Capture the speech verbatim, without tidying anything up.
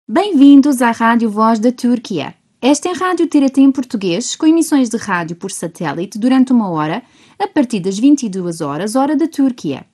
Bem-vindos à Rádio Voz da Turquia. Esta é a Rádio T R T em português, com emissões de rádio por satélite durante uma hora, a partir das vinte e duas horas, hora da Turquia.